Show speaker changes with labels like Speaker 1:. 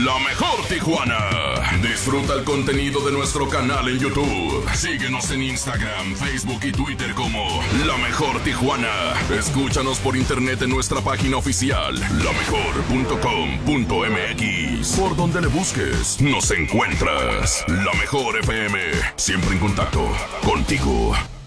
Speaker 1: La Mejor Tijuana. Disfruta el contenido de nuestro canal en YouTube. Síguenos en Instagram, Facebook y Twitter como La Mejor Tijuana. Escúchanos por internet en nuestra página oficial, lamejor.com.mx. Por donde le busques, nos encuentras. La Mejor FM, siempre en contacto contigo.